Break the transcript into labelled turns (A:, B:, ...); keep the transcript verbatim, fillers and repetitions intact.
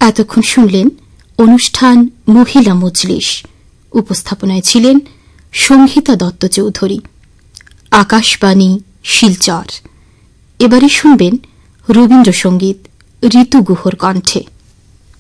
A: এতক্ষণ শুনলেন অনুষ্ঠান মহিলা মজলিস। উপস্থাপনায় ছিলেন সংহিতা দত্ত চৌধুরী। আকাশবাণী শিলচর। এবারে শুনবেন রবীন্দ্রসঙ্গীত ঋতু গুহর কণ্ঠে।